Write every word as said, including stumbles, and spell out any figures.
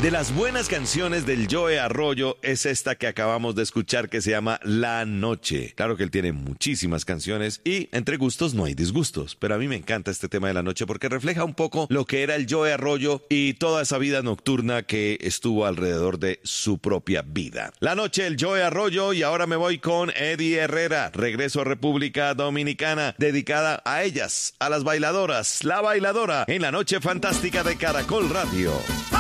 De las buenas canciones del Joe Arroyo es esta que acabamos de escuchar, que se llama La Noche. Claro que él tiene muchísimas canciones y entre gustos no hay disgustos, pero a mí me encanta este tema de La Noche porque refleja un poco lo que era el Joe Arroyo y toda esa vida nocturna que estuvo alrededor de su propia vida. La Noche, el Joe Arroyo, y ahora me voy con Eddie Herrera. Regreso a República Dominicana, dedicada a ellas, a las bailadoras, La Bailadora, en la Noche Fantástica de Caracol Radio.